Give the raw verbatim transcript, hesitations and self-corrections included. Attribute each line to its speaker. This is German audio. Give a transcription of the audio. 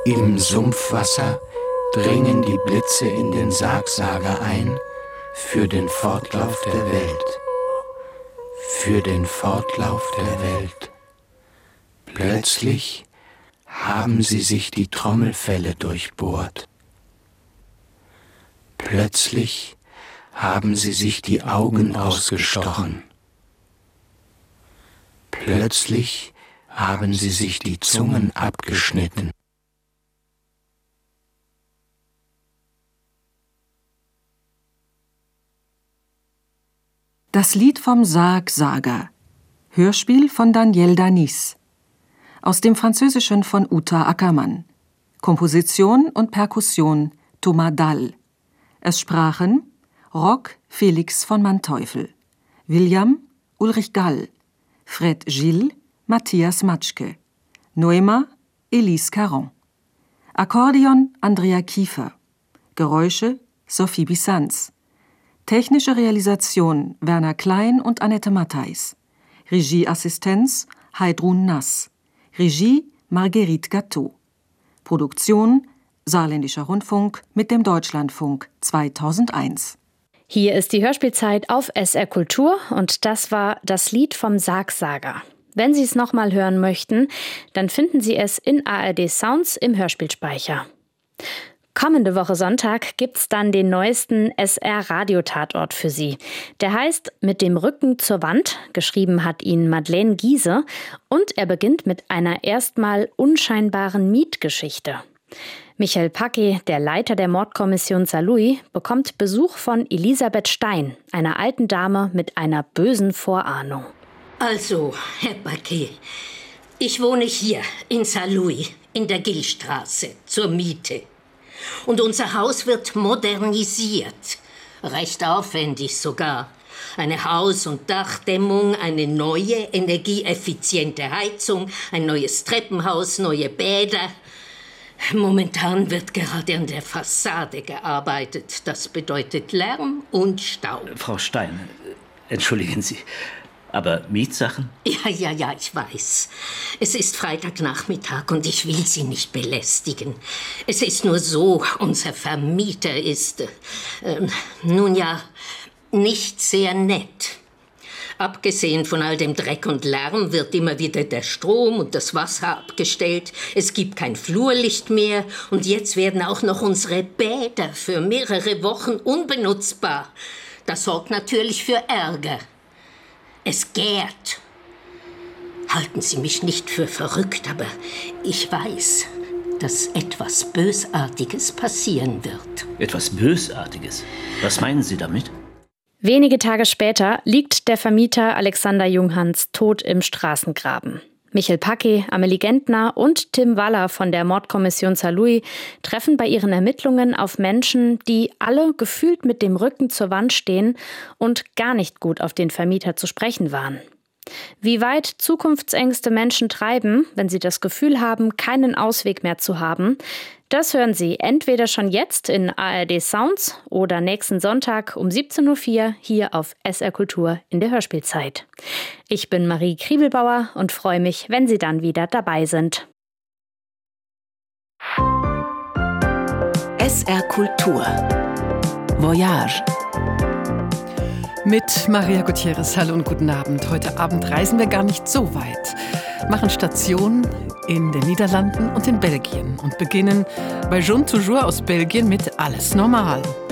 Speaker 1: Im Sumpfwasser dringen die Blitze in den Sargsager ein, für den Fortlauf der Welt, für den Fortlauf der Welt. Plötzlich haben sie sich die Trommelfelle durchbohrt. Plötzlich haben sie sich die Augen ausgestochen. Plötzlich haben sie sich die Zungen abgeschnitten.
Speaker 2: Das Lied vom Sargsager. Hörspiel von Daniel Danis. Aus dem Französischen von Uta Ackermann. Komposition und Perkussion Thomas Dall. Es sprachen Rock Felix von Manteuffel, William Ulrich Gall, Fred Gilles Matthias Matschke, Noema Elise Caron. Akkordeon Andrea Kiefer. Geräusche Sophie Bissanz. Technische Realisation Werner Klein und Annette Mattheis. Regieassistenz Heidrun Nass. Regie Marguerite Gatteau. Produktion Saarländischer Rundfunk mit dem Deutschlandfunk zweitausendeins.
Speaker 3: Hier ist die Hörspielzeit auf S R Kultur und das war das Lied vom Sargsager. Wenn Sie es nochmal hören möchten, dann finden Sie es in A R D Sounds im Hörspielspeicher. Kommende Woche Sonntag gibt's dann den neuesten S R-Radiotatort für Sie. Der heißt Mit dem Rücken zur Wand, geschrieben hat ihn Madeleine Giese und er beginnt mit einer erstmal unscheinbaren Mietgeschichte. Michael Packe, der Leiter der Mordkommission Saarlouis, bekommt Besuch von Elisabeth Stein, einer alten Dame mit einer bösen Vorahnung.
Speaker 4: Also, Herr Packe, ich wohne hier in Saarlouis, in der Gillstraße, zur Miete. Und unser Haus wird modernisiert. Recht aufwendig sogar. Eine Haus- und Dachdämmung, eine neue, energieeffiziente Heizung, ein neues Treppenhaus, neue Bäder. Momentan wird gerade an der Fassade gearbeitet. Das bedeutet Lärm und Staub.
Speaker 5: Frau Stein, entschuldigen Sie, aber Mietsachen?
Speaker 4: Ja, ja, ja, ich weiß. Es ist Freitagnachmittag und ich will Sie nicht belästigen. Es ist nur so, unser Vermieter ist, äh, nun ja, nicht sehr nett. Abgesehen von all dem Dreck und Lärm wird immer wieder der Strom und das Wasser abgestellt. Es gibt kein Flurlicht mehr und jetzt werden auch noch unsere Bäder für mehrere Wochen unbenutzbar. Das sorgt natürlich für Ärger. Es gärt. Halten Sie mich nicht für verrückt, aber ich weiß, dass etwas Bösartiges passieren wird.
Speaker 5: Etwas Bösartiges? Was meinen Sie damit?
Speaker 3: Wenige Tage später liegt der Vermieter Alexander Junghans tot im Straßengraben. Michael Packe, Amelie Gentner und Tim Waller von der Mordkommission Saarlouis treffen bei ihren Ermittlungen auf Menschen, die alle gefühlt mit dem Rücken zur Wand stehen und gar nicht gut auf den Vermieter zu sprechen waren. Wie weit Zukunftsängste Menschen treiben, wenn sie das Gefühl haben, keinen Ausweg mehr zu haben, das hören Sie entweder schon jetzt in A R D Sounds oder nächsten Sonntag um siebzehn Uhr vier hier auf S R Kultur in der Hörspielzeit. Ich bin Marie Kriebelbauer und freue mich, wenn Sie dann wieder dabei sind.
Speaker 6: S R Kultur Voyage
Speaker 2: Mit Maria Gutierrez. Hallo und guten Abend. Heute Abend reisen wir gar nicht so weit, machen Station in den Niederlanden und in Belgien und beginnen bei Jean Toujours aus Belgien mit Alles normal.